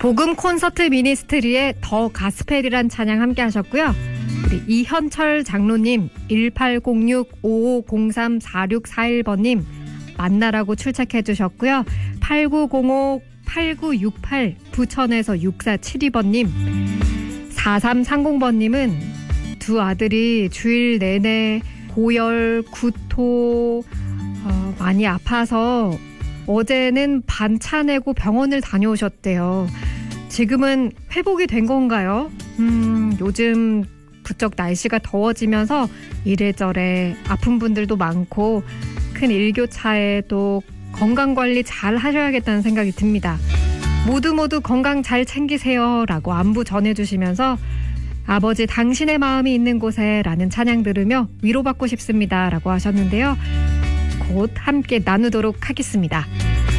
복음 콘서트 미니스트리의 더 가스펠이란 찬양 함께 하셨고요. 우리 이현철 장로님 1806-5503-4641번님 만나라고 출첵해 주셨고요. 8905-8968 부천에서 6472번님 4330번님은 두 아들이 주일 내내 고열, 구토 많이 아파서 어제는 반차 내고 병원을 다녀오셨대요. 지금은 회복이 된 건가요? 요즘 부쩍 날씨가 더워지면서 이래저래 아픈 분들도 많고 큰 일교차에 또 건강관리 잘 하셔야겠다는 생각이 듭니다. 모두 건강 잘 챙기세요 라고 안부 전해주시면서 아버지 당신의 마음이 있는 곳에 라는 찬양 들으며 위로받고 싶습니다 라고 하셨는데요. 곧 함께 나누도록 하겠습니다.